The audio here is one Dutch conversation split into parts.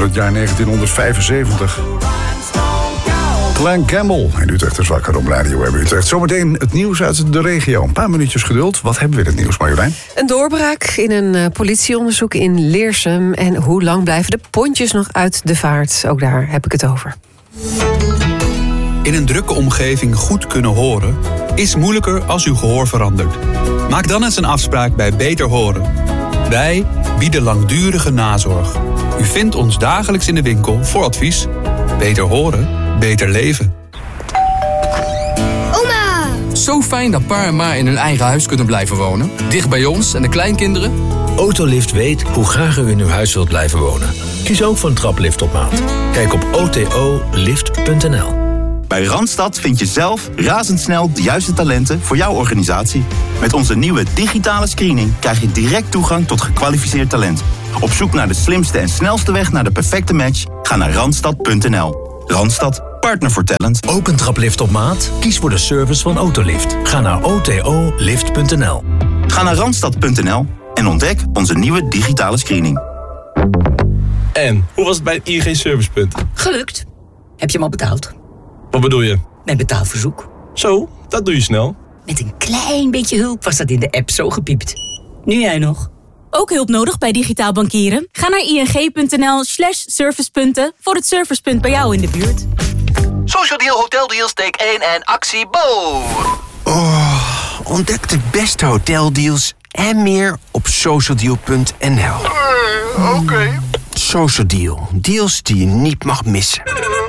het jaar 1975. Glen Campbell in Utrecht is wakker op Radio Utrecht. Zometeen het nieuws uit de regio. Een paar minuutjes geduld. Wat hebben we in het nieuws, Marjolein? Een doorbraak in een politieonderzoek in Leersum. En hoe lang blijven de pontjes nog uit de vaart? Ook daar heb ik het over. In een drukke omgeving goed kunnen horen is moeilijker als uw gehoor verandert. Maak dan eens een afspraak bij Beter Horen. Wij bieden langdurige nazorg. U vindt ons dagelijks in de winkel voor advies. Beter horen, beter leven. Oma! Zo fijn dat pa en ma in hun eigen huis kunnen blijven wonen. Dicht bij ons en de kleinkinderen. Autolift weet hoe graag u in uw huis wilt blijven wonen. Kies ook voor een traplift op maat. Kijk op otolift.nl. Bij Randstad vind je zelf razendsnel de juiste talenten voor jouw organisatie. Met onze nieuwe digitale screening krijg je direct toegang tot gekwalificeerd talent. Op zoek naar de slimste en snelste weg naar de perfecte match? Ga naar Randstad.nl. Randstad, partner voor talent. Ook een traplift op maat? Kies voor de service van Autolift. Ga naar otolift.nl. Ga naar Randstad.nl en ontdek onze nieuwe digitale screening. En, hoe was het bij het ING Servicepunt? Gelukt. Heb je hem al betaald? Wat bedoel je? Mijn betaalverzoek. Zo, dat doe je snel. Met een klein beetje hulp was dat in de app zo gepiept. Nu jij nog. Ook hulp nodig bij digitaal bankieren? Ga naar ing.nl/servicepunten voor het servicepunt bij jou in de buurt. Social Deal Hotel Deals take 1 en actie Bo. Oh, ontdek de beste hoteldeals en meer op socialdeal.nl. Oké. Social Deal. Deals die je niet mag missen.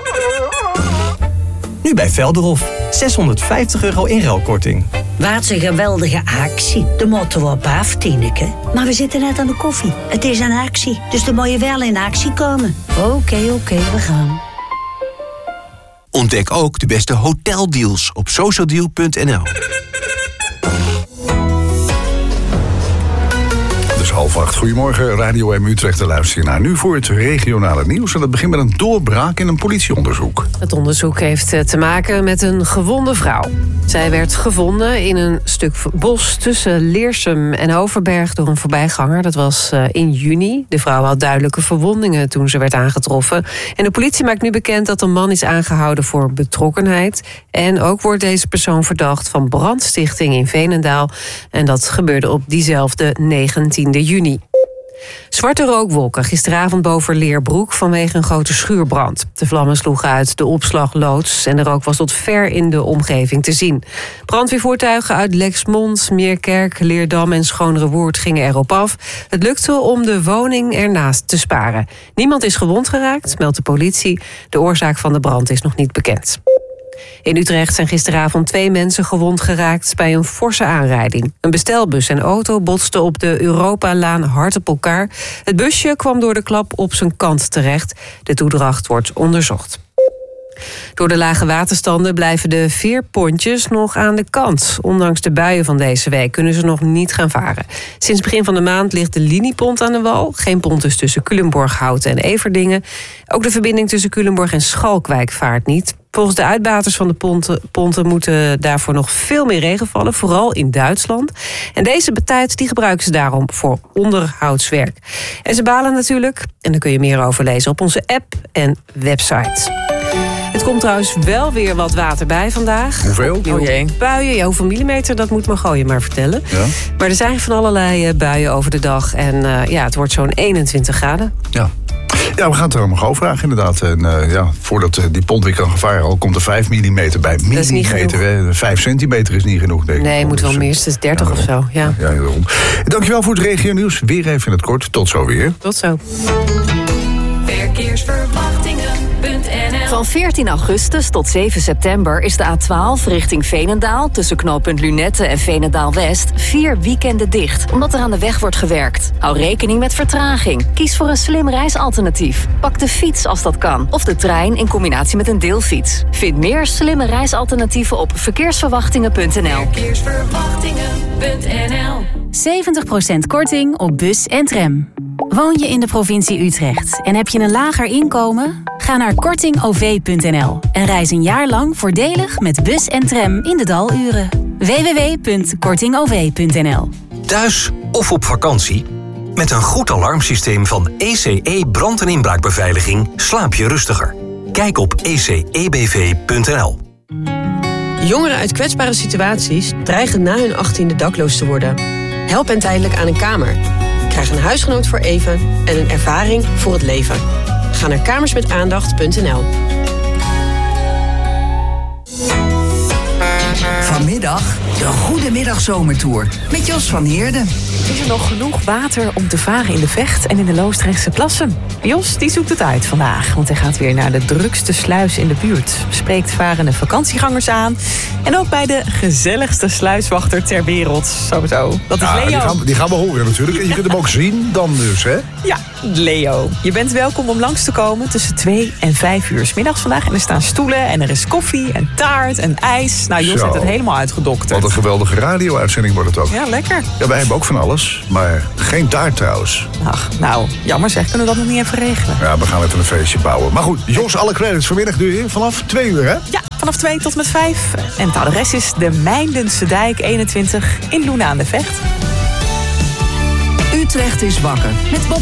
Nu bij Velderhof. €650 inruilkorting. Wat een geweldige actie. De moeten we op af, Tineke. Maar we zitten net aan de koffie. Het is een actie, dus dan moet je wel in actie komen. Oké, we gaan. Ontdek ook de beste hoteldeals op socialdeal.nl. Het is 7:30. Goedemorgen, Radio Utrecht, te luisteren naar. Nu voor het regionale nieuws. En dat begint met een doorbraak in een politieonderzoek. Het onderzoek heeft te maken met een gewonde vrouw. Zij werd gevonden in een stuk bos tussen Leersum en Overberg door een voorbijganger. Dat was in juni. De vrouw had duidelijke verwondingen toen ze werd aangetroffen. En de politie maakt nu bekend dat een man is aangehouden voor betrokkenheid. En ook wordt deze persoon verdacht van brandstichting in Veenendaal. En dat gebeurde op diezelfde 19e juni. Zwarte rookwolken gisteravond boven Leerbroek vanwege een grote schuurbrand. De vlammen sloegen uit de opslagloods en de rook was tot ver in de omgeving te zien. Brandweervoertuigen uit Lexmond, Meerkerk, Leerdam en Schoonrewoerd gingen erop af. Het lukte om de woning ernaast te sparen. Niemand is gewond geraakt, meldt de politie. De oorzaak van de brand is nog niet bekend. In Utrecht zijn gisteravond 2 mensen gewond geraakt bij een forse aanrijding. Een bestelbus en auto botsten op de Europalaan hard op elkaar. Het busje kwam door de klap op zijn kant terecht. De toedracht wordt onderzocht. Door de lage waterstanden blijven de veerpontjes nog aan de kant. Ondanks de buien van deze week kunnen ze nog niet gaan varen. Sinds begin van de maand ligt de liniepont aan de wal. Geen pont dus tussen Culemborg, Houten en Everdingen. Ook de verbinding tussen Culemborg en Schalkwijk vaart niet. Volgens de uitbaters van de ponten moeten daarvoor nog veel meer regen vallen, vooral in Duitsland. En deze tijd die gebruiken ze daarom voor onderhoudswerk. En ze balen natuurlijk, en daar kun je meer over lezen op onze app en website. Het komt trouwens wel weer wat water bij vandaag. Hoeveel? Buien, ja, hoeveel millimeter, dat moet Margooien maar vertellen. Ja. Maar er zijn van allerlei buien over de dag. En het wordt zo'n 21 graden. Ja. Ja, we gaan het er nog over vragen inderdaad. En voordat die pont weer kan gevaren, al komt er 5 millimeter bij. Millimeter, 5 centimeter is niet genoeg, denk ik. Nee, moet wel minstens 30 of zo. Ja, daarom. Dankjewel voor het regionieuws. Weer even in het kort. Tot zo weer. Tot zo. Verkeersverwachtingen.nl. Van 14 augustus tot 7 september is de A12 richting Veenendaal tussen knooppunt Lunette en Veenendaal-West 4 weekenden dicht, omdat er aan de weg wordt gewerkt. Hou rekening met vertraging. Kies voor een slim reisalternatief. Pak de fiets als dat kan, of de trein in combinatie met een deelfiets. Vind meer slimme reisalternatieven op verkeersverwachtingen.nl. Verkeersverwachtingen.nl. 70% korting op bus en tram. Woon je in de provincie Utrecht en heb je een lager inkomen? Ga naar kortingov.nl en reis een jaar lang voordelig met bus en tram in de daluren. www.kortingov.nl. Thuis of op vakantie? Met een goed alarmsysteem van ECE brand- en inbraakbeveiliging slaap je rustiger. Kijk op ecebv.nl. Jongeren uit kwetsbare situaties dreigen na hun 18e dakloos te worden. Help hen tijdelijk aan een kamer. Krijg een huisgenoot voor even en een ervaring voor het leven. Ga naar kamersmetaandacht.nl. Vanmiddag de Goedemiddag Zomertour met Jos van Heerden. Is er nog genoeg water om te varen in de Vecht en in de Loosdrechtse plassen? Jos die zoekt het uit vandaag, want hij gaat weer naar de drukste sluis in de buurt. Spreekt varende vakantiegangers aan. En ook bij de gezelligste sluiswachter ter wereld. Sowieso. Dat is Leo. Die gaan we horen natuurlijk. En je kunt hem ook zien dan dus, hè? Ja, Leo. Je bent welkom om langs te komen tussen 2 en 5 uur 's middags vandaag. En er staan stoelen en er is koffie en taart en ijs. Nou, Jos heeft het helemaal uitgedokterd. Wat een geweldige radio-uitzending wordt het ook. Ja, lekker. Ja, wij hebben ook van alles, maar geen taart trouwens. Ach, nou, jammer zeg. Kunnen we dat nog niet even regelen? Ja, we gaan even een feestje bouwen. Maar goed, Jos, alle credits vanmiddag doe je vanaf 2 uur, hè? Ja, vanaf 2 tot met 5. En het adres is de Mijndense Dijk 21 in Loenen aan de Vecht. Utrecht is wakker met Bob